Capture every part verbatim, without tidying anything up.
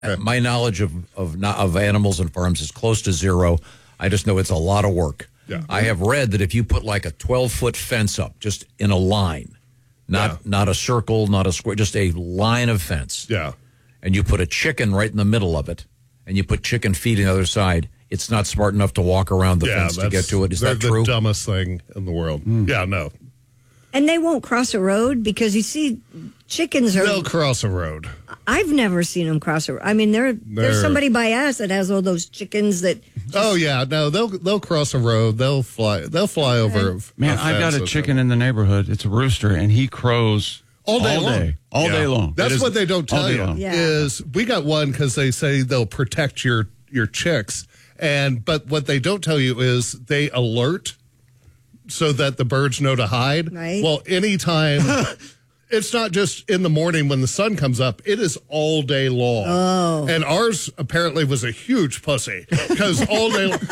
Uh, my knowledge of of, not, of animals and farms is close to zero. I just know it's a lot of work. Yeah. I have read that if you put like a twelve-foot fence up, just in a line, not Yeah. not a circle, not a square, just a line of fence, Yeah. and you put a chicken right in the middle of it, and you put chicken feed on the other side, it's not smart enough to walk around the Yeah, fence to that's- get to it. Is they're that true? the dumbest thing in the world. Yeah, no. And they won't cross a road because you see, chickens are. They'll cross a road. I've never seen them cross a road. I mean, there, there's They're- somebody by us that has all those chickens that. Oh yeah, no, they'll they'll cross a road. They'll fly. They'll fly over. Man, a I've got a fence. chicken in the neighborhood. It's a rooster, and he crows all day all long. Day, all Yeah. day long. That's It is what they don't all tell day you. long. Yeah. Is we got one because they say they'll protect your your chicks, and but what they don't tell you is they alert so that the birds know to hide. Right. Well, anytime. It's not just in the morning when the sun comes up. It is all day long. Oh. And ours apparently was a huge pussy because all day long.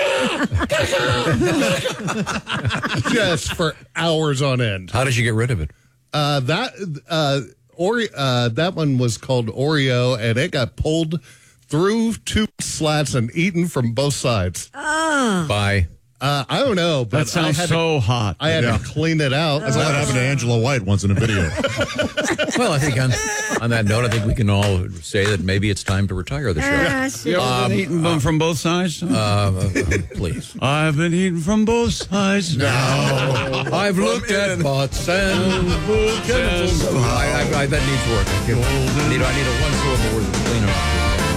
Just for hours on end. How did you get rid of it? Uh, that uh, Ore- uh, that one was called Oreo, and it got pulled through two slats and eaten from both sides. By Uh, I don't know, but That sounds I had so to, hot. I had Yeah. to clean it out. That's what happened to Angela White once in a video. well, I think on, on that note, I think we can all say that maybe it's time to retire the show. Ah, shit. You ever been eating them from both sides? Uh, uh, please. I've been eating from both sides now. I've looked at butts and chemicals. I, I, I, that needs work. I, give, I need, I need a one syllable word to clean up.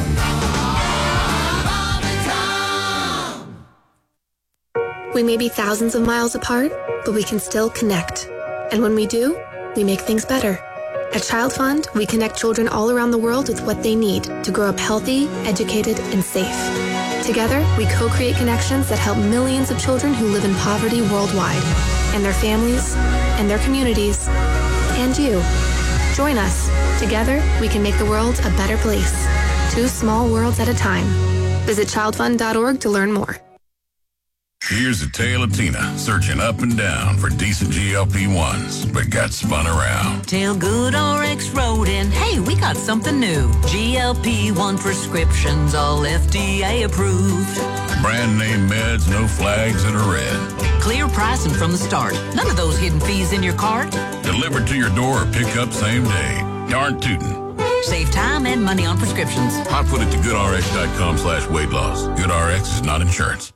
We may be thousands of miles apart, but we can still connect. And when we do, we make things better. At Child Fund, we connect children all around the world with what they need to grow up healthy, educated, and safe. Together, we co-create connections that help millions of children who live in poverty worldwide, and their families, and their communities, and you. Join us. Together, we can make the world a better place. Two small worlds at a time. Visit child fund dot org to learn more. Here's a tale of Tina searching up and down for decent G L P ones, but got spun around. Tell Good R X wrote in, hey, we got something new. G L P one prescriptions, all F D A approved. Brand name meds, no flags that are red. Clear pricing from the start. None of those hidden fees in your cart. Delivered to your door or pick up same day. Darn tootin'. Save time and money on prescriptions. I'll put it to goodrx.com slash weight loss. GoodRx is not insurance.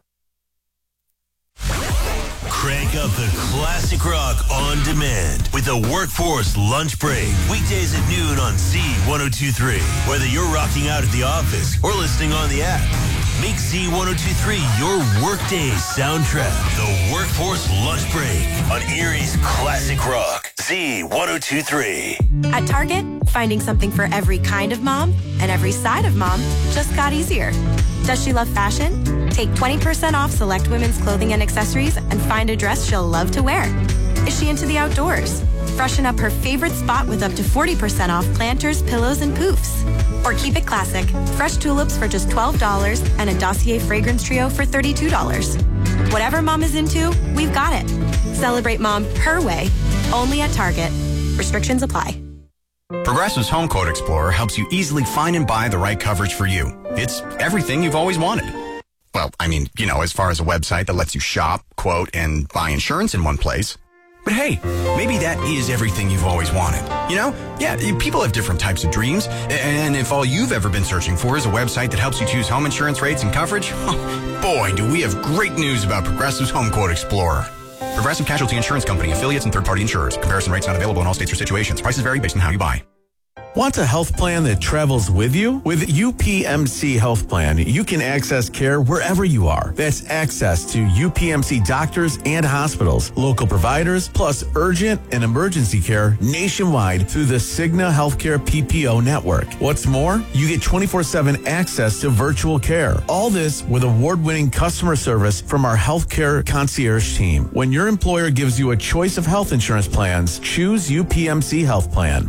Crank up the classic rock on demand with the Workforce Lunch Break. Weekdays at noon on Z ten twenty-three. Whether you're rocking out at the office or listening on the app, make Z ten twenty-three your workday soundtrack. The Workforce Lunch Break on Erie's Classic Rock. Z ten twenty-three. At Target, finding something for every kind of mom and every side of mom just got easier. Does she love fashion? Take twenty percent off select women's clothing and accessories and find a dress she'll love to wear. Is she into the outdoors? Freshen up her favorite spot with up to forty percent off planters, pillows, and poofs. Or keep it classic. Fresh tulips for just twelve dollars and a Dossier fragrance trio for thirty-two dollars. Whatever mom is into, we've got it. Celebrate mom her way, only at Target. Restrictions apply. Progressive's Home Quote Explorer helps you easily find and buy the right coverage for you. It's everything you've always wanted. Well, I mean, you know, as far as a website that lets you shop, quote, and buy insurance in one place. But hey, maybe that is everything you've always wanted. You know? Yeah, people have different types of dreams. And if all you've ever been searching for is a website that helps you choose home insurance rates and coverage, boy, do we have great news about Progressive's Home Quote Explorer. Progressive Casualty Insurance Company, affiliates, and third-party insurers. Comparison rates not available in all states or situations. Prices vary based on how you buy. Want a health plan that travels with you? With U P M C Health Plan, you can access care wherever you are. That's access to U P M C doctors and hospitals, local providers, plus urgent and emergency care nationwide through the Cigna Healthcare P P O network. What's more, you get twenty-four seven access to virtual care. All this with award-winning customer service from our healthcare concierge team. When your employer gives you a choice of health insurance plans, choose U P M C Health Plan.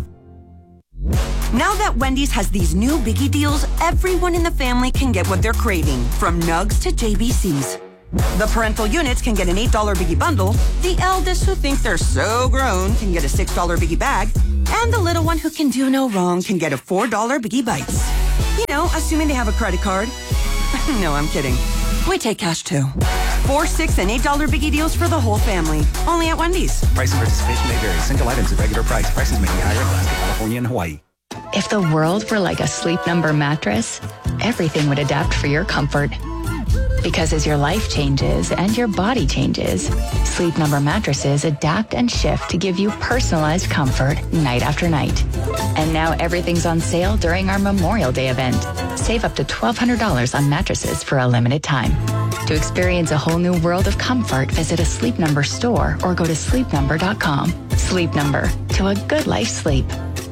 Now that Wendy's has these new biggie deals, everyone in the family can get what they're craving, from nugs to J B Cs. The parental units can get an eight dollar biggie bundle, the eldest who think they're so grown can get a six dollar biggie bag, and the little one who can do no wrong can get a four dollar biggie bites. You know, assuming they have a credit card. No, I'm kidding. We take cash too. Four, six, and eight dollar biggie deals for the whole family. Only at Wendy's. Price and participation may vary. Single items at regular price. Prices may be higher in Alaska, California, and Hawaii. If the world were like a Sleep Number mattress, everything would adapt for your comfort. Because as your life changes and your body changes, Sleep Number mattresses adapt and shift to give you personalized comfort night after night. And now everything's on sale during our Memorial Day event. Save up to twelve hundred dollars on mattresses for a limited time. To experience a whole new world of comfort, visit a Sleep Number store or go to sleep number dot com. Sleep Number, to a good life sleep.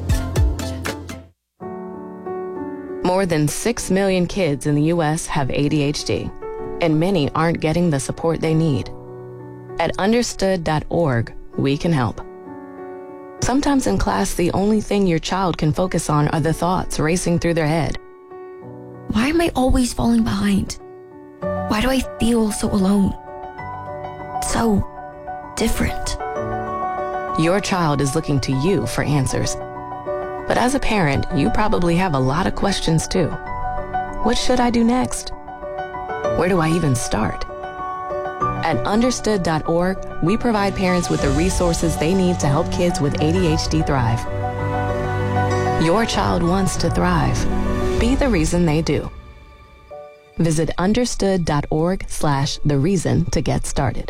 More than six million kids in the U S have A D H D, and many aren't getting the support they need. At understood dot org, we can help. Sometimes in class, the only thing your child can focus on are the thoughts racing through their head. Why am I always falling behind? Why do I feel so alone? So different. Your child is looking to you for answers. But as a parent, you probably have a lot of questions too. What should I do next? Where do I even start? At understood dot org, we provide parents with the resources they need to help kids with A D H D thrive. Your child wants to thrive. Be the reason they do. Visit understood dot org slash the reason to get started.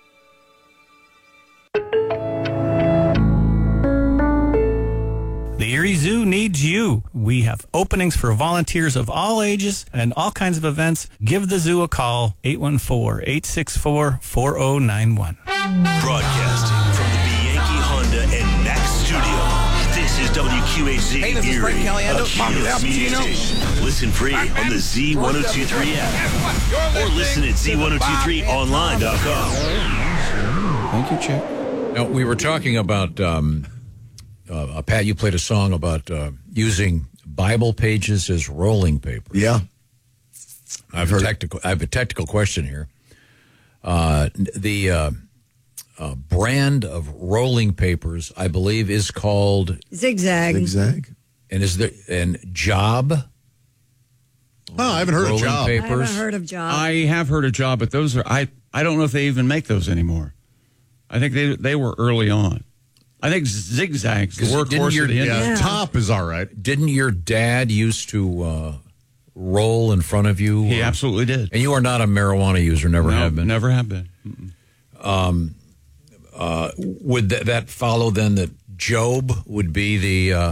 The Erie Zoo needs you. We have openings for volunteers of all ages and all kinds of events. Give the zoo a call, eight one four, eight six four, four zero nine one. Broadcasting from the Bianchi Honda and Max studio. This is W Q H Z Hey, this is Erie, Frank Caliendo. a Mom, Cumulus that's media Gino. station. Listen free on the Z one oh two three app or listen at Z one oh two three online dot com. Thank you, Chick. Now, we were talking about, um, uh, Pat, you played a song about uh, using Bible pages as rolling paper. Yeah. I have, a technical, I have a technical question here. Uh, the uh, uh, brand of rolling papers, I believe, is called Zigzag. Zigzag. And is there and Job? Oh, I haven't heard rolling of Job. papers. I haven't heard of Job. I have heard of Job, but those are I. I don't know if they even make those anymore. I think they they were early on. I think Zigzag's the workhorse your, of the industry. Yeah, Top is all right. Didn't your dad used to uh, roll in front of you? He or, absolutely did. And you are not a marijuana user, never no, have been. Never have been. Mm-mm. Um, uh, would th- that follow then that Job would be the uh,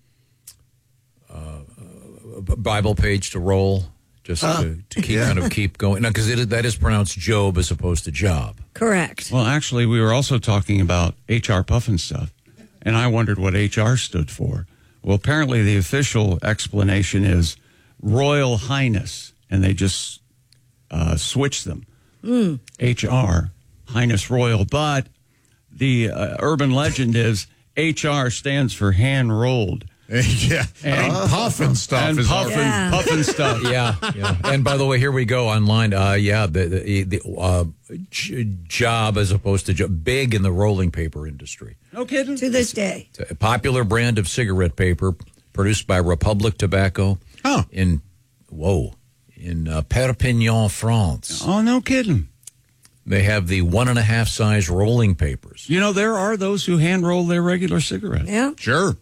uh, Bible page to roll, just uh, to, to keep yeah. kind of keep going? No, because that is pronounced Job as opposed to Job. Correct. Well, actually, we were also talking about H R Puffin stuff, and I wondered what H R stood for. Well, apparently the official explanation is Royal Highness, and they just uh, switched them. Mm. H R, Highness Royal, but the uh, urban legend is H R stands for hand rolled. Yeah, and uh, puffin stuff and is puffin, Yeah. puffin stuff. Yeah, yeah. And by the way, here we go online. Uh, yeah, the the, the uh, j- Job as opposed to Job, big in the rolling paper industry. No kidding. To this day. It's a popular brand of cigarette paper produced by Republic Tobacco Oh. in whoa in uh, Perpignan, France. Oh, no kidding. They have the one and a half size rolling papers. You know, there are those who hand roll their regular cigarettes. Yeah. Sure.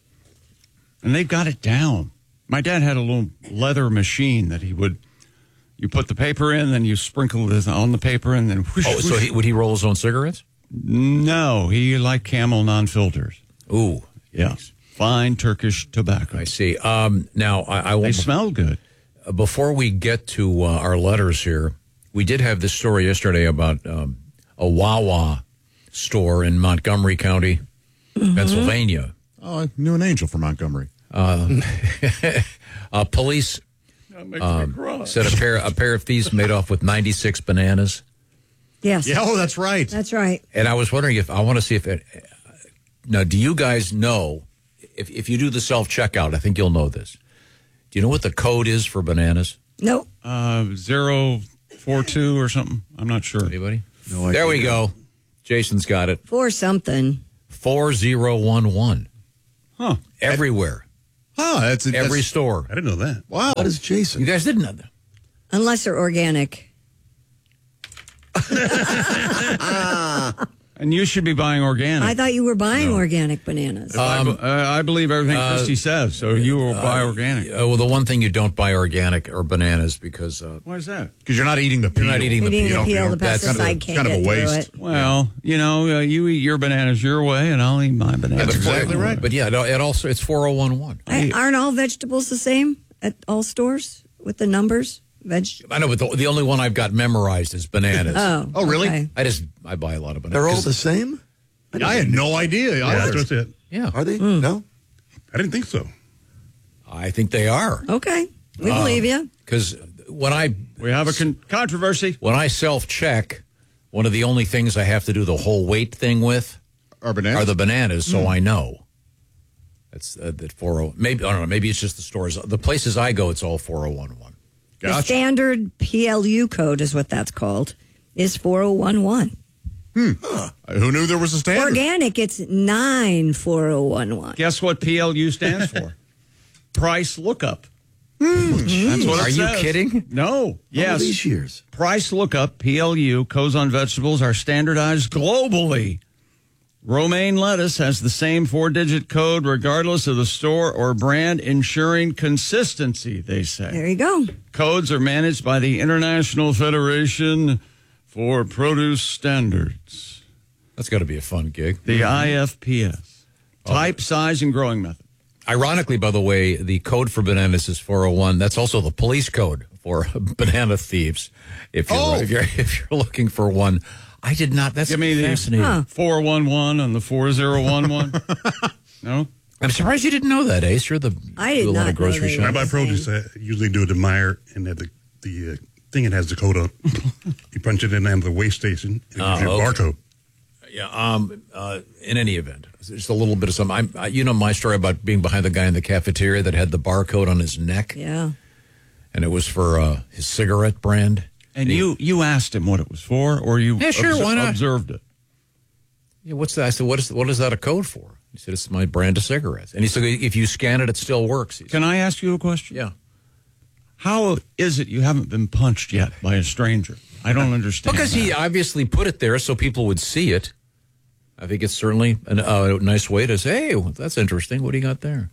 And they've got it down. My dad had a little leather machine that he would, you put the paper in, then you sprinkle it on the paper, and then whoosh, Oh, so whoosh. he, would he roll his own cigarettes? No, he liked Camel non-filters. Ooh, Yeah. Fine Turkish tobacco. I see. Um, now, I, I They will. smell good. Before we get to uh, our letters here, we did have this story yesterday about um, a Wawa store in Montgomery County, Mm-hmm. Pennsylvania. Oh, I knew an angel from Montgomery. Uh, uh, police um, said a pair a pair of thieves made off with ninety-six bananas. Yes. Yeah, oh, that's right. That's right. And I was wondering if I want to see if it, now, do you guys know if if you do the self checkout? I think you'll know this. Do you know what the code is for bananas? Nope. Uh, zero four two or something. I'm not sure. Anybody? No idea. There we go. Jason's got it. For something. Four zero one one. Huh. Everywhere. Huh, that's Every that's- store. I didn't know that. Wow. That is Jason. You guys didn't know that. Unless they're organic. And you should be buying organic. I thought you were buying organic bananas. I, be- uh, I believe everything uh, Christy says, so you will buy organic. Uh, well, the one thing you don't buy organic are bananas because uh, Why is that? Because you're not eating the peel. You're not eating the Eating peel. the peel, the That's kind of a- pesticide can't kind of a get through waste. it. Well, you know, uh, you eat your bananas your way, and I'll eat my bananas. That's exactly my way. right. But yeah, it, it also it's four oh one one. I- Aren't all vegetables the same at all stores with the numbers? Veg. I know, but the, the only one I've got memorized is bananas. Oh, Oh, really? okay. I just I buy a lot of bananas. They're all 'Cause- the same? I had no idea. Yeah, either. that's it. Yeah, Are they? No? I didn't think so. I think they are. Okay, we Uh, believe you. Because when I We have a con- controversy. when I self check, one of the only things I have to do the whole weight thing with Are bananas? are the bananas, so I know. That's uh, that four oh. Maybe I don't know. Maybe it's just the stores. The places I go, it's all four oh one one. The standard P L U code is what that's called. Is four oh one one. Hmm. Uh, Who knew there was a standard? Organic, it's nine four oh one one. Guess what P L U stands for? Price lookup. Mm. That's what it Are you says. kidding? No. Yes. these years. Price lookup, P L U, codes on vegetables are standardized globally. Romaine lettuce has the same four-digit code regardless of the store or brand, ensuring consistency, they say. There you go. Codes are managed by the International Federation for Produce Standards, That's got to be a fun gig. the I F P S. Type, size, and growing method. Ironically, by the way, the code for bananas is four oh one. That's also the police code for banana thieves. If you're, Oh. if you're if you're looking for one, I did not. That's Give me fascinating. the four one one and the four oh one one. No? I'm surprised you didn't know that, Ace. You're the I did do a lot not of grocery know shopping. that. When I buy produce, I usually do it at Meyer, and at the the uh, thing it has the code on. You punch it in at the weigh station, and it Oh, gives you a okay. barcode. Yeah. Um. Uh. In any event, just a little bit of something. I'm. I, you know my story about being behind the guy in the cafeteria that had the barcode on his neck, Yeah. and it was for uh, his cigarette brand. And you, you asked him what it was for, or you Yeah, sure, why not? observed it? Yeah, what's that? I said, what is what is that a code for? He said, it's my brand of cigarettes. And he said, if you scan it, it still works. He said, Can I ask you a question? yeah. How is it you haven't been punched yet by a stranger? I don't understand. Because he that. obviously put it there so people would see it. I think it's certainly an, uh, a nice way to say, hey, that's interesting. What do you got there?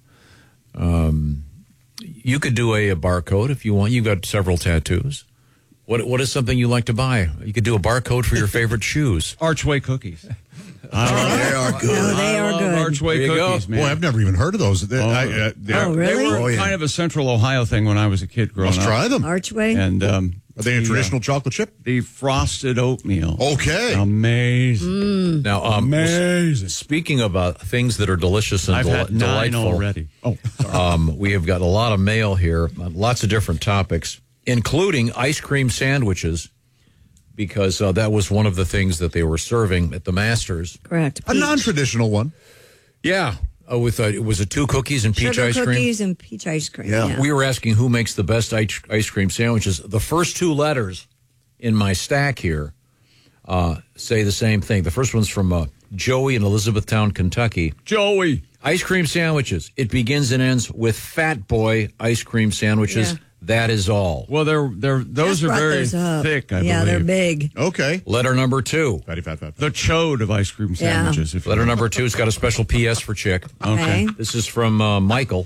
Um, you could do a, a barcode if you want. You've got several tattoos. What What is something you like to buy? You could do a barcode for your favorite shoes. Archway cookies. They are good. No, they I are love good. Archway There you go. cookies, man. Boy, I've never even heard of those. They- I, uh, they're- Oh, really? They were Oh, yeah. kind of a Central Ohio thing when I was a kid growing Must up. try them. Archway. And um, Are they a the, traditional uh, chocolate chip? the frosted oatmeal. Okay. Amazing. Now, um, Amazing. speaking of uh, things that are delicious and I've del- had nine delightful, already. Oh, sorry. Um, we have got a lot of mail here, uh, lots of different topics, including ice cream sandwiches, because uh, that was one of the things that they were serving at the Masters. Correct. A Peach. non-traditional one. Yeah, uh, with uh, it was it two cookies and peach Sugar ice cream. cookies and peach ice cream. Yeah. Yeah. We were asking who makes the best ice, ice cream sandwiches. The first two letters in my stack here uh, say the same thing. The first one's from uh, Joey in Elizabethtown, Kentucky. Joey. Ice cream sandwiches. It begins and ends with Fat Boy ice cream sandwiches. Yeah. That is all. Well, they're they're those Just are brought very those up. thick. I yeah, believe. they're big. Okay. Letter number two. Fatty, fat, fat, fat. The chode of ice cream Yeah. sandwiches. If you Letter will. number two has got a special P S for Chick. Okay. This is from uh, Michael.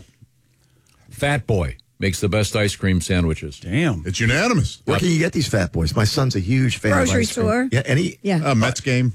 Fat Boy makes the best ice cream sandwiches. Damn. It's unanimous. Where can you get these fat boys? My son's a huge fan Grocery of ice cream. store. Yeah, any. Yeah. Uh, Mets game.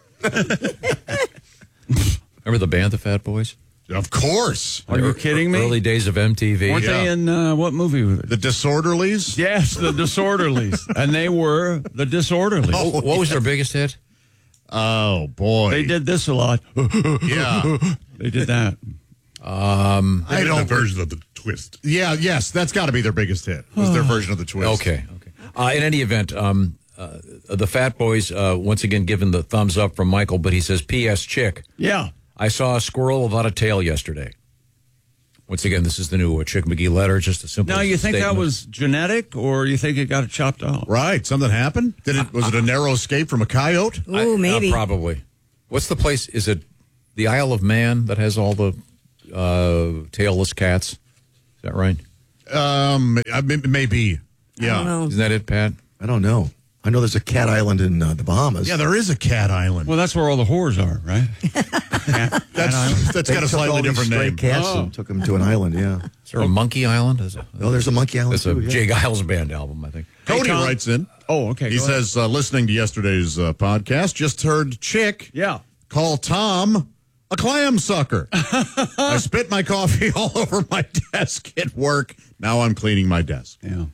Remember the band, the Fat Boys? Of course. Are you kidding me? Early days of M T V. Weren't they in uh, what movie? Was it? The Disorderlies. Yes, the Disorderlies, and they were the Disorderlies. Oh, what was their biggest hit? Oh boy. They did this a lot. Yeah. They did that. Um, I They did don't. the version of the twist. Yeah. Yes. That's got to be their biggest hit. Was their version of the twist. Okay. Okay. Uh, in any event, um, uh, the Fat Boys uh, once again given the thumbs up from Michael, but he says, P S. Chick. Yeah. I saw a squirrel without a tail yesterday. Once again, this is the new uh, Chick McGee letter. Just a simple. Now, you think that statement. was genetic, or you think it got chopped off? Right. Something happened. Did it? Was it a narrow escape from a coyote? Ooh, I- uh, maybe. probably. What's the place? Is it the Isle of Man that has all the uh, tailless cats. Is that right? Um, I mean, maybe. Yeah. don't know. Isn't that it, Pat? I don't know. I know there's a cat island in uh, the Bahamas. Yeah, there is a cat island. Well, that's where all the whores are, right? cat, That's cat that's They got a took all slightly these different stray name. cats Oh. and took them to an island. Yeah. Is there a Monkey Island? Is it? Oh, there's a monkey island That's a too. yeah. Jay Giles Band album, I think. Cody Tom. writes in. Oh, okay. He go ahead. says, uh, listening to yesterday's uh, podcast, just heard Chick Yeah. call Tom a clam sucker. I spit my coffee all over my desk at work. Now I'm cleaning my desk. Yeah.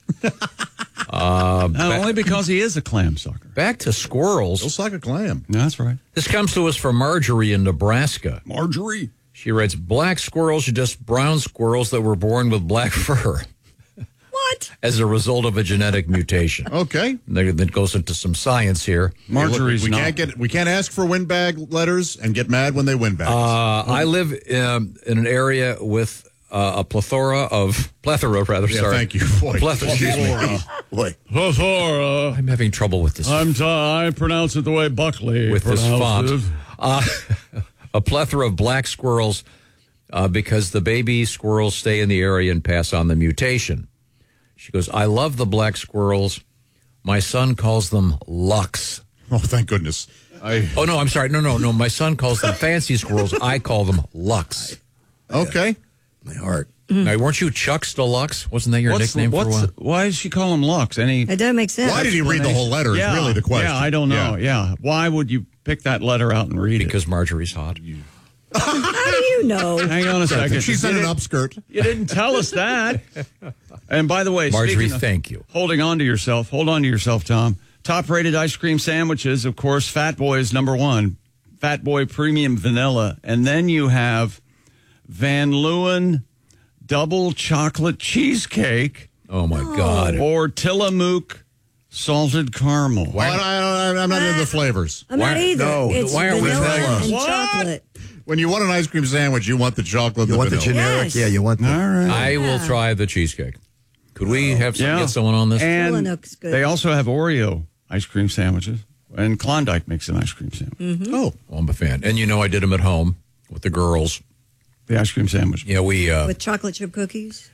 Uh, Not ba- only because he is a clam sucker. back to squirrels. Looks like a clam. No, that's right. This comes to us from Marjorie in Nebraska. Marjorie. She writes, black squirrels are just brown squirrels that were born with black fur. What? As a result of a genetic mutation. Okay. That that goes into some science here. Marjorie's we not. can't get we can't ask for windbag letters and get mad when they windbag. Uh, I live um, in an area with uh, a plethora of plethora, rather. Yeah, sorry, thank you. Boy, plethora. Excuse me. Boy. Plethora. I'm having trouble with this. I'm t- I pronounce it the way Buckley with this font. pronounces it. Uh, a plethora of black squirrels uh, because the baby squirrels stay in the area and pass on the mutation. She goes, I love the black squirrels. My son calls them Lux. Oh, thank goodness. I Oh, no, I'm sorry. No, no, no. My son calls them fancy squirrels. I call them Lux. okay. My heart. Now, weren't you Chucks Deluxe? Wasn't that your What's, nickname for a what's, while? why does she call him Lux? Any It doesn't make sense. Why did he read the whole letter? yeah, Is really the question. Yeah, I don't know. Yeah. Why would you pick that letter out and read Because Marjorie's hot. How do you know? it? Hang on a second. She's in You an didn't- upskirt. You didn't tell us that. And by the way, Marjorie, speaking of thank you. holding on to yourself, hold on to yourself, Tom. Top-rated ice cream sandwiches, of course, Fat Boy is number one. Fat Boy Premium Vanilla. And then you have Van Leeuwen Double Chocolate Cheesecake. Oh, my God. Or Tillamook Salted Caramel. Well, I, I, I'm not into the flavors. I'm not Why- either. no, it's why are we vanilla vanilla? and What? chocolate. When you want an ice cream sandwich, you want the chocolate. You the want the vanilla. generic? Yes. Yeah, you want the. All right. I will try the cheesecake. Could we have some, Yeah. get someone on this? And Tillamook's good. they also have Oreo ice cream sandwiches. And Klondike makes an ice cream sandwich. Mm-hmm. Oh, Well, I'm a fan. And you know, I did them at home with the girls. The ice cream sandwich. Yeah, we uh, With chocolate chip cookies.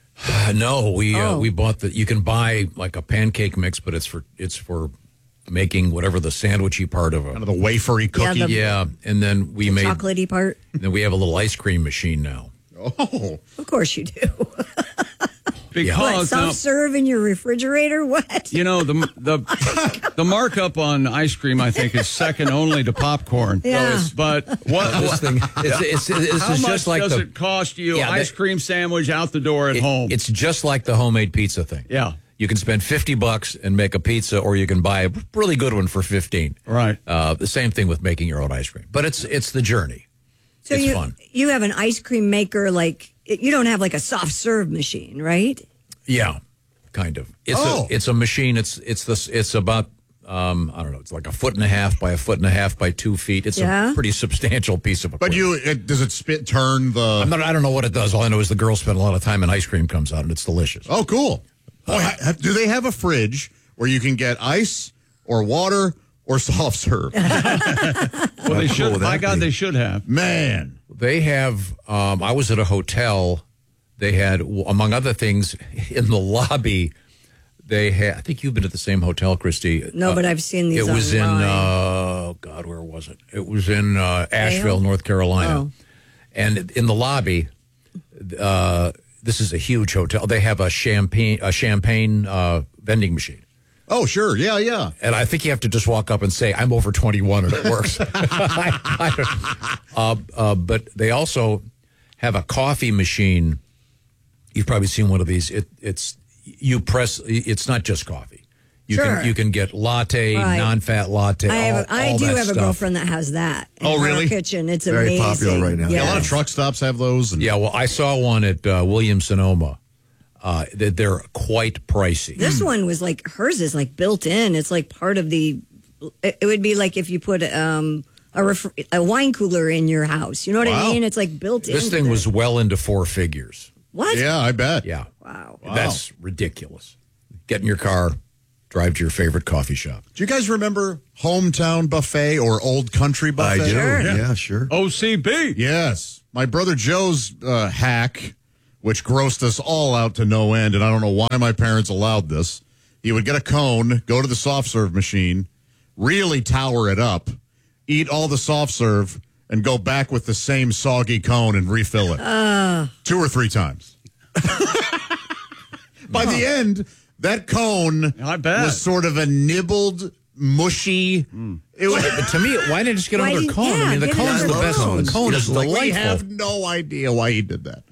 no, we uh, Oh. we bought the. You can buy like a pancake mix, but it's for it's for making whatever the sandwichy part of kind a. of the wafery cookie. Yeah, the- Yeah, and then we made. Chocolatey part. Then we have a little ice cream machine now. Oh, Of course you do. What, Because now, self serve in your refrigerator? What? you know, the the the markup on ice cream, I think, is second only to popcorn. Yeah. But what, This thing, it's, it's, it's, how it's much just like does the it cost you? Yeah, ice that- cream sandwich out the door at it- home. It's just like the homemade pizza thing. Yeah. You can spend fifty bucks and make a pizza, or you can buy a really good one for fifteen. Right. Uh, the same thing with making your own ice cream, but it's it's the journey. So it's you, fun. You have an ice cream maker, like, you don't have like a soft serve machine, right? Yeah, kind of. It's Oh. a it's a machine. It's it's this. It's about um, I don't know. It's like a foot and a half by a foot and a half by two feet. It's Yeah. a pretty substantial piece of but equipment. you it, does it spit turn the? I'm not, I don't know what it does. All I know is the girls spend a lot of time and ice cream comes out and it's delicious. Oh, cool. Boy, ha- do they have a fridge where you can get ice or water or soft serve? well, they should. would My that God, be? they should have. Man, They have. Um, I was at a hotel. They had, among other things, in the lobby. They had. I think you've been at the same hotel, Christy. No, Uh, but I've seen these It was in. online. Uh, God, where was it? It was in uh, Asheville, Vail? North Carolina. Oh. And in the lobby, uh, this is a huge hotel. They have a champagne, a champagne uh, vending machine. oh sure, yeah, yeah. And I think you have to just walk up and say, I'm over twenty-one and it works. I, I don't- uh, uh, but they also have a coffee machine. You've probably seen one of these. It, it's you press. It's not just coffee. You Sure. can you can get latte, Right. non-fat latte. I, have, all, I all do that have a stuff. girlfriend that has that. In Oh, her really? kitchen. It's Very amazing. popular right now. Yeah, a lot of Yes. truck stops have those. And Yeah, well, I saw one at uh, Williams Sonoma. Uh, they- they're quite pricey. This one was like, hers is like built in. It's like part of the, it it would be like if you put um, a, ref, a wine cooler in your house. You know what I Wow. mean? It's like built in. This thing was well into four figures. What? Yeah, I bet. Yeah. Wow. That's ridiculous. Get in your car, drive to your favorite coffee shop. Do you guys remember Hometown Buffet or Old Country Buffet? I do. Sure. Yeah, sure. O C B. Yes. My brother Joe's uh, hack, which grossed us all out to no end, and I don't know why my parents allowed this. He would get a cone, go to the soft serve machine, really tower it up, eat all the soft serve, and go back with the same soggy cone and refill it. Uh. Two or three times. By the end, that cone I bet. was sort of a nibbled, mushy. Mm. It was, But to me, why didn't just get Why another didn't- cone? yeah, I mean, the get cone's the another best. cone. The cone is Just like, delightful. we have no idea why he did that.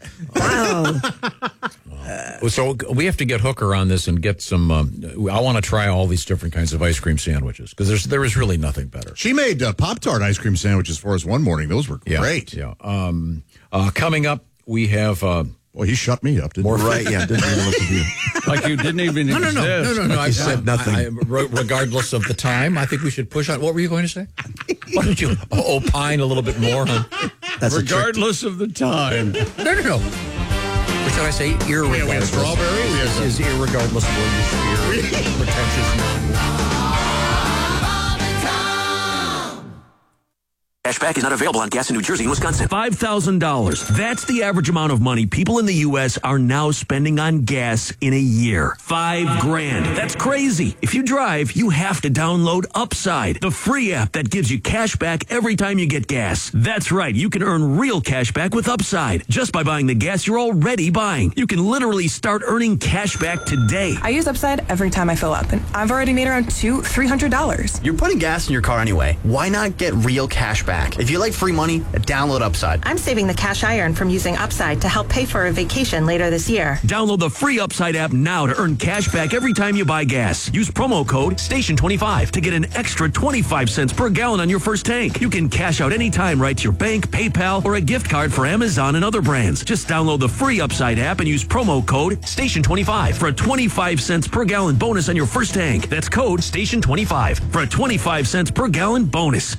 Wow. So we have to get Hooker on this and get some. Um, I want to try all these different kinds of ice cream sandwiches because there's there is really nothing better. She made uh, Pop-Tart ice cream sandwiches for us one morning. Those were Yeah, great. Yeah. Um, uh, coming up, we have. Uh, well, he shut me up. Didn't more he? Right, yeah. Didn't even look at you. Like you didn't even no, no, exist. no, no, no, no. Like you said nothing. I, I, re- regardless of the time, I think we should push on. What were you going to say? Why don't you opine a little bit more on? That's Regardless of the time. No, no, no. What should I say? Irregardless. Yeah, we had strawberry. We had is irregardless word. Pretentious. Cashback is not available on gas in New Jersey and Wisconsin. five thousand dollars. That's the average amount of money people in the U S are now spending on gas in a year. Five grand. That's crazy. If you drive, you have to download Upside, the free app that gives you cash back every time you get gas. That's right. You can earn real cash back with Upside just by buying the gas you're already buying. You can literally start earning cash back today. I use Upside every time I fill up, and I've already made around two, three hundred dollars. You're putting gas in your car anyway. Why not get real cash back? If you like free money, download Upside. I'm saving the cash I earn from using Upside to help pay for a vacation later this year. Download the free Upside app now to earn cash back every time you buy gas. Use promo code station twenty-five to get an extra twenty-five cents per gallon on your first tank. You can cash out anytime right to your bank, PayPal, or a gift card for Amazon and other brands. Just download the free Upside app and use promo code station twenty-five for a twenty-five cents per gallon bonus on your first tank. That's code station twenty-five for a twenty-five cents per gallon bonus.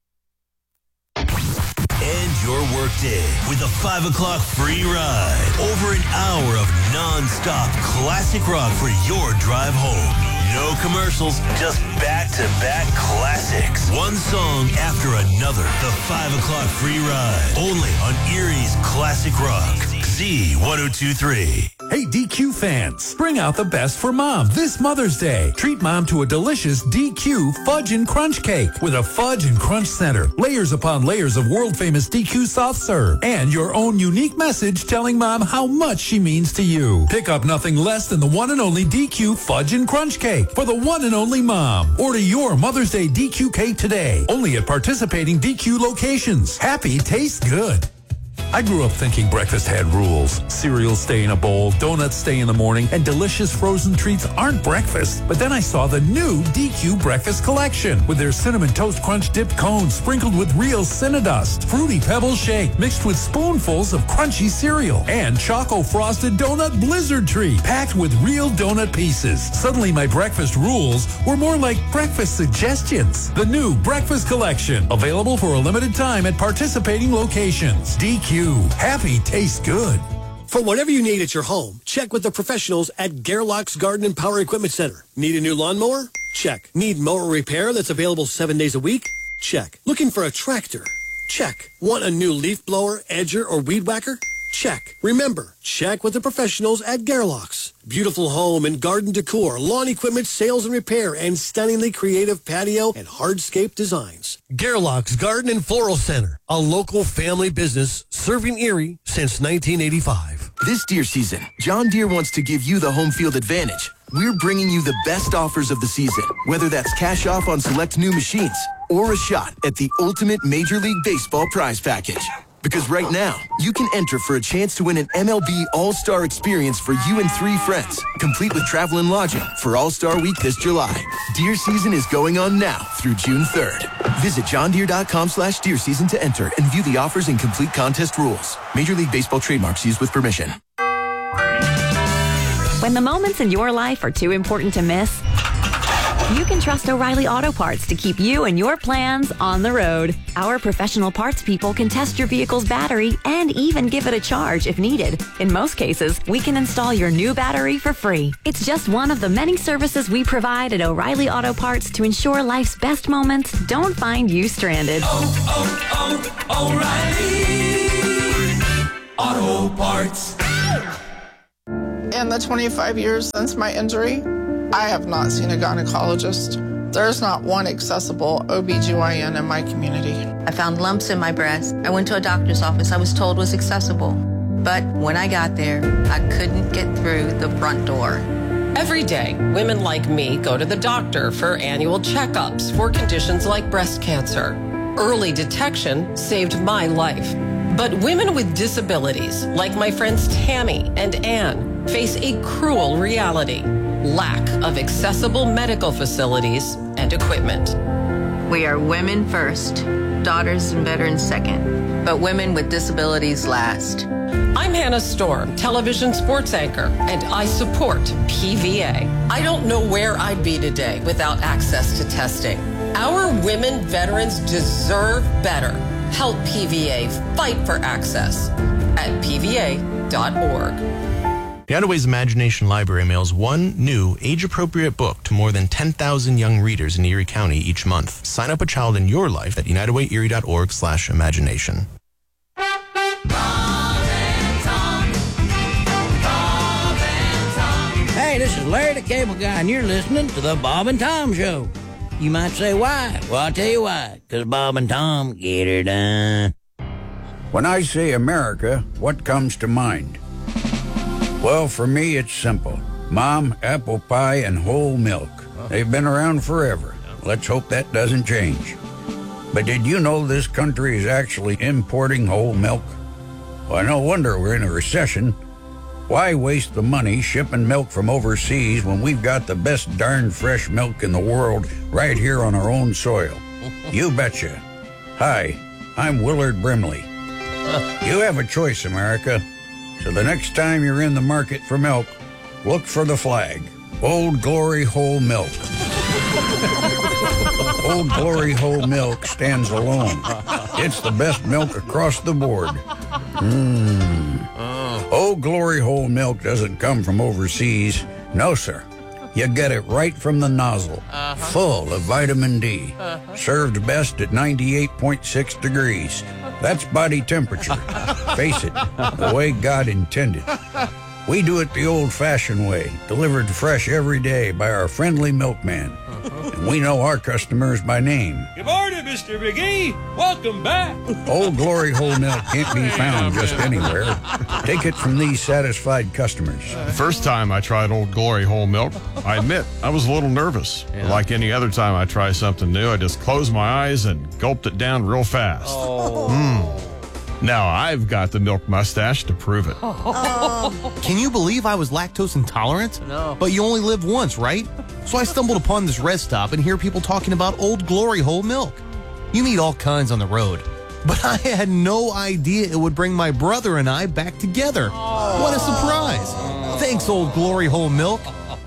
End your workday with a five o'clock free ride. Over an hour of non-stop classic rock for your drive home. No commercials, just back-to-back classics. One song after another. The five o'clock free ride. Only on Erie's Classic Rock. Z one oh two three. Hey, D Q fans, bring out the best for Mom this Mother's Day. Treat Mom to a delicious D Q Fudge and Crunch Cake with a fudge and crunch center, layers upon layers of world-famous D Q soft serve, and your own unique message telling Mom how much she means to you. Pick up nothing less than the one and only D Q Fudge and Crunch Cake for the one and only Mom. Order your Mother's Day D Q cake today, only at participating D Q locations. Happy tastes good. I grew up thinking breakfast had rules. Cereal stay in a bowl, donuts stay in the morning, and delicious frozen treats aren't breakfast. But then I saw the new D Q Breakfast Collection with their Cinnamon Toast Crunch dipped cones sprinkled with real Cinnadust, Fruity Pebble Shake mixed with spoonfuls of crunchy cereal, and Choco Frosted Donut Blizzard Treat packed with real donut pieces. Suddenly my breakfast rules were more like breakfast suggestions. The new Breakfast Collection, available for a limited time at participating locations. D Q. Happy tastes good. For whatever you need at your home, check with the professionals at Gerlach's Garden and Power Equipment Center. Need a new lawnmower? Check. Need mower repair that's available seven days a week? Check. Looking for a tractor? Check. Want a new leaf blower, edger, or weed whacker? Check. Remember, check with the professionals at Gerlach's. Beautiful home and garden decor, lawn equipment sales and repair, and stunningly creative patio and hardscape designs. Gerlach's Garden and Floral Center, a local family business serving Erie since nineteen eighty-five. This deer season, John Deere wants to give you the home field advantage. We're bringing you the best offers of the season, whether that's cash off on select new machines or a shot at the ultimate Major League Baseball prize package. Because right now, you can enter for a chance to win an M L B All-Star experience for you and three friends, complete with travel and lodging for All-Star Week this July. Deer season is going on now through June third. Visit johndeere.com slash deer season to enter and view the offers and complete contest rules. Major League Baseball trademarks used with permission. When the moments in your life are too important to miss, You can trust O'Reilly Auto Parts to keep you and your plans on the road. Our professional parts people can test your vehicle's battery and even give it a charge if needed. In most cases, we can install your new battery for free. It's just one of the many services we provide at O'Reilly Auto Parts to ensure life's best moments don't find you stranded. Oh, oh, oh, O'Reilly Auto Parts. In the twenty-five years since my injury, I have not seen a gynecologist. There's not one accessible O B G Y N in my community. I found lumps in my breast. I went to a doctor's office I was told was accessible. But when I got there, I couldn't get through the front door. Every day, women like me go to the doctor for annual checkups for conditions like breast cancer. Early detection saved my life. But women with disabilities, like my friends Tammy and Ann, face a cruel reality: lack of accessible medical facilities and equipment. We are women first, daughters and veterans second, but women with disabilities last. I'm Hannah Storm, television sports anchor, and I support P V A. I don't know where I'd be today without access to testing. Our women veterans deserve better. Help P V A fight for access at P V A dot org. United Way's Imagination Library mails one new, age-appropriate book to more than ten thousand young readers in Erie County each month. Sign up a child in your life at united way erie dot org slash imagination. Hey, this is Larry the Cable Guy, and you're listening to the Bob and Tom Show. You might say, why? Well, I'll tell you why. Because Bob and Tom get her done. When I say America, what comes to mind? Well, for me, it's simple. Mom, apple pie, and whole milk. They've been around forever. Let's hope that doesn't change. But did you know this country is actually importing whole milk? Well, no wonder we're in a recession. Why waste the money shipping milk from overseas when we've got the best darn fresh milk in the world right here on our own soil? You betcha. Hi, I'm Willard Brimley. You have a choice, America. So the next time you're in the market for milk, look for the flag. Old Glory Whole Milk. Old Glory Whole Milk stands alone. It's the best milk across the board. Mmm. Old Glory Whole Milk doesn't come from overseas. No, sir. You get it right from the nozzle. Uh-huh. Full of vitamin D. Uh-huh. Served best at ninety-eight point six degrees. That's body temperature. Face it, the way God intended. We do it the old-fashioned way, delivered fresh every day by our friendly milkman. Uh-huh. And we know our customers by name. Good morning, Mister McGee. Welcome back. Old Glory Whole Milk can't be found just anywhere. Take it from these satisfied customers. The first time I tried Old Glory Whole Milk, I admit I was a little nervous. Yeah. Like any other time I try something new, I just closed my eyes and gulped it down real fast. Oh. Mm. Now I've got the milk mustache to prove it. Oh. Can you believe I was lactose intolerant? No. But you only live once, right? So I stumbled upon this rest stop and hear people talking about Old Glory Whole Milk. You meet all kinds on the road. But I had no idea it would bring my brother and I back together. Oh. What a surprise. Thanks, Old Glory Whole Milk.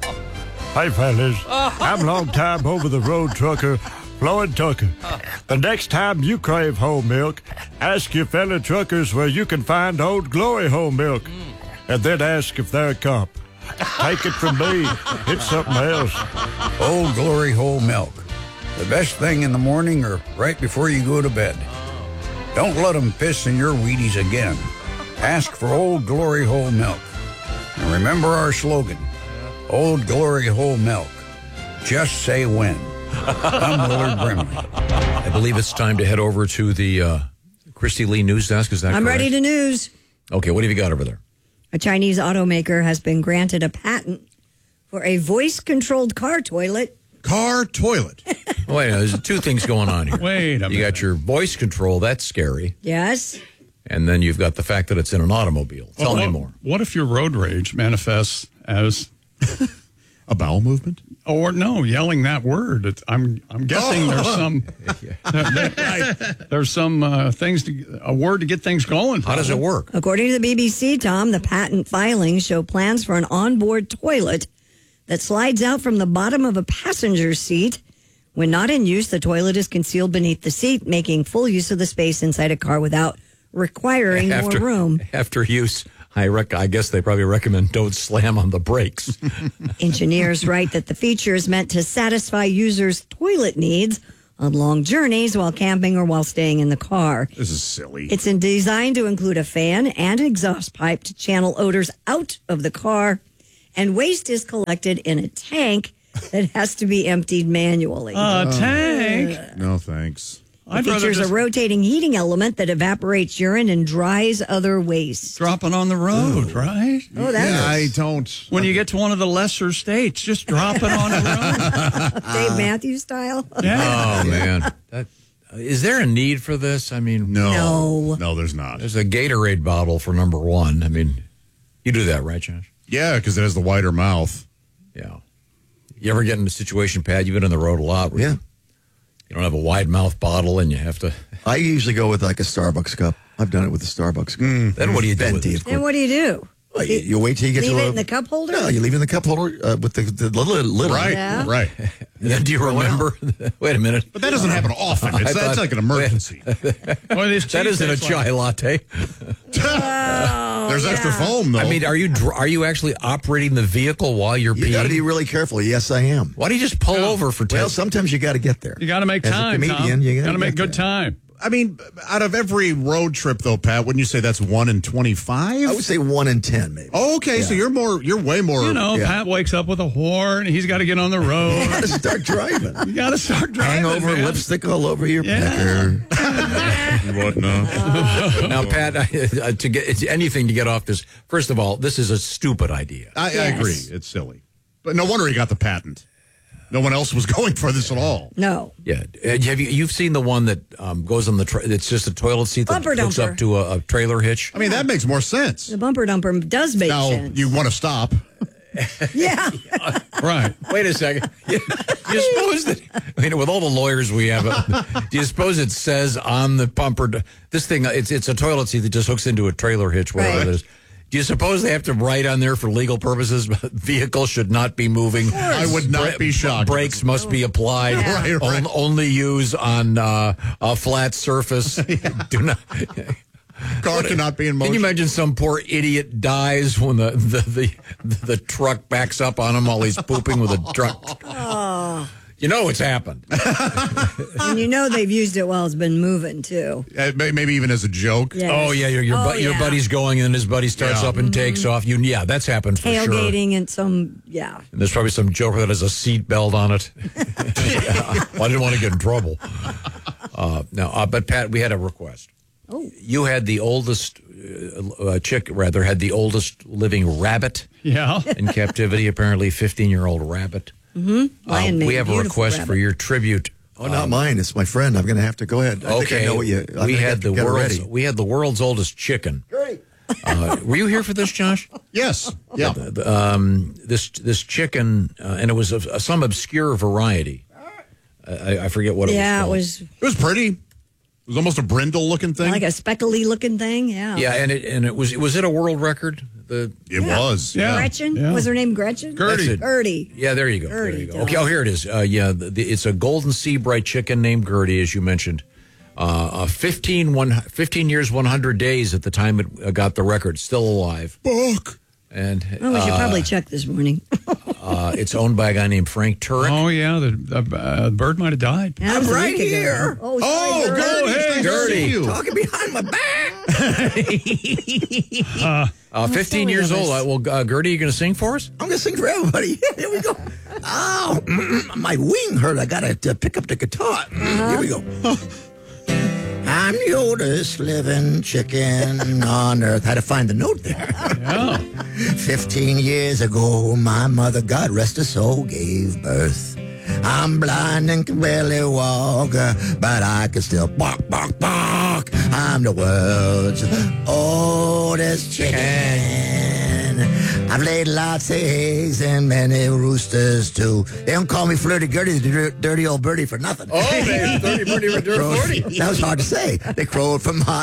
Hey, fellas. I'm long-time over-the-road trucker Floyd Tucker. The next time you crave whole milk, ask your fellow truckers where you can find Old Glory Whole Milk. And then ask if they're a comp. Take it from me, it's something else. Old Glory Whole Milk. The best thing in the morning or right before you go to bed. Don't let them piss in your Wheaties again. Ask for Old Glory Whole Milk. And remember our slogan, Old Glory Whole Milk. Just say when. I'm Willard Brimley. I believe it's time to head over to the uh, Christy Lee news desk. Is that I'm correct? ready to news. Okay, what have you got over there? A Chinese automaker has been granted a patent for a voice-controlled car toilet. Car toilet? Wait, there's two things going on here. Wait a minute. You got your voice control, that's scary. Yes. And then you've got the fact that it's in an automobile. Tell well, me what, more. What if your road rage manifests as a bowel movement? Or no, yelling that word. It's, I'm I'm guessing oh. there's some there, there, there's some uh, things to a word to get things going. How does it work? According to the B B C, Tom, the patent filings show plans for an onboard toilet that slides out from the bottom of a passenger seat. When not in use, the toilet is concealed beneath the seat, making full use of the space inside a car without requiring after, more room. After use, I, rec- I guess they probably recommend don't slam on the brakes. Engineers write that the feature is meant to satisfy users' toilet needs on long journeys while camping or while staying in the car. This is silly. It's in designed to include a fan and an exhaust pipe to channel odors out of the car, and waste is collected in a tank that has to be emptied manually. A tank? Uh, no, thanks. It I'd rather features just a rotating heating element that evaporates urine and dries other waste. drop it on the road, right? Oh, that's Yeah, I don't. When you get to one of the lesser states, just drop it on the road. Dave Matthews style. Yeah. Oh, man. That, is there a need for this? I mean, No. No. No, there's not. there's a Gatorade bottle for number one. I mean, you do that, right, Josh? Yeah, because it has the wider mouth. Yeah. You ever get in a situation, Pat? You've been on the road a lot. Where Yeah. You, you don't have a wide mouth bottle, and you have to. I usually go with like a Starbucks cup. I've done it with a Starbucks cup. Then what do you do with Venti, it? of course. Then what do you do? Well, you, you wait till you get Leave to it a, in the cup holder? No, you leave it in the cup holder uh, with the, the little lid. Right, Yeah. right. Then do you remember? Wait a minute. But that doesn't happen often. It's, I that's thought- like an emergency. Well, this That cheese isn't a tastes chai like- latte. There's extra foam, though. I mean, are you dr- are you actually operating the vehicle while you're You got to peeing? be really careful. Yes, I am. Why do you just pull over for ten? Well, sometimes you got to get there. You got to make As a time, comedian, Tom. you You gotta got to make get good there. time. I mean, out of every road trip, though, Pat, wouldn't you say that's one in twenty-five? I would say one in ten, maybe. Oh, okay, so you're more, you're way more. You know, Yeah. Pat wakes up with a horn. He's got to get on the road. You got to start driving. You got to start driving. Hangover, man. lipstick all over your Yeah. pecker. whatnot. Now, Pat, uh, to get it's anything to get off this. First of all, this is a stupid idea. I, I Yes. agree. It's silly. But no wonder he got the patent. No one else was going for this at all. No. Yeah, Uh, have you you've seen the one that um, goes on the? Tra- it's just a toilet seat that Bumper hooks dumper. up to a, a trailer hitch. I mean, that makes more sense. The bumper dumper does make Now, sense. you want to stop. yeah. Right. Wait a second. You, you suppose that? I mean, with all the lawyers we have, uh, do you suppose it says on the bumper? This thing, it's it's a toilet seat that just hooks into a trailer hitch, whatever Right. it is. Do you suppose they have to write on there for legal purposes? Vehicle should not be moving. I would not be shocked. Brakes must be applied. Yeah. Right, right. On- only use on uh, a flat surface. Do not. Car cannot be in motion. Can you imagine some poor idiot dies when the the, the, the truck backs up on him while he's pooping with a truck? Oh. You know it's happened. And you know they've used it while it's been moving, too. Uh, may- maybe even as a joke. Yes. Oh yeah, your your, Oh, bu- your yeah. buddy's going and then his buddy starts Yeah. up and takes off. You yeah, that's happened for sure. Tailgating and some, yeah. And there's probably some joker that has a seat belt on it. Yeah. Well, I didn't want to get in trouble. Uh, no, uh, but Pat, we had a request. Oh. You had the oldest uh, uh, chick, rather, had the oldest living rabbit Yeah. in captivity. Apparently, fifteen-year-old rabbit. Mm-hmm. Uh, Lion made we have a beautiful request rabbit. for your tribute. Oh, not mine. It's my friend. I'm going to have to go ahead. I Okay, think I know what you. I'm we gonna had have to the get world's ready. we had the world's oldest chicken. Great. Uh, were you here for this, Josh? Yes. Yeah. The- the, um, this this chicken, uh, and it was of some obscure variety. I, I forget what Yeah, it it was. was It was pretty. It was almost a brindle looking thing. like a speckly looking thing, yeah. Called. Yeah, and it and it was was it a world record? The it Yeah. was. Yeah. Gretchen? Yeah. Was her name Gretchen? Gertie. That's it. Gertie. Yeah, there you go. Gertie, there you go. duh. Okay, oh here it is. Uh, yeah, the, the, it's a golden sea bright chicken named Gertie, as you mentioned. Uh, uh, fifteen, one, fifteen years, one hundred days at the time it uh, got the record. Still alive. Book. And Oh, we should uh, probably check this morning. uh, it's owned by a guy named Frank Turek. Oh, yeah. The, the uh, bird might have died. That was a right week ago. here. Oh, Oh, sorry, Gertie. Gertie. Nice to Gertie. see you. Talking behind my back. Uh, Uh, fifteen silly years of old. us. Uh, well, uh, Gertie, you going to sing for us? I'm going to sing for everybody. Here we go. Oh, my wing hurt. I got to uh, pick up the guitar. Here we go. I'm the oldest living chicken on earth. Had to find the note there. yeah. Fifteen years ago, my mother, God rest her soul, gave birth. I'm blind and can barely walk, uh, but I can still bark, bark, bark. I'm the world's oldest chicken. I've laid lots of eggs and many roosters, too. They don't call me Flirty Gertie, the dir- dirty old birdie, for nothing. Oh, man, thirty, forty, Crowed- That was hard to say. They crowed from high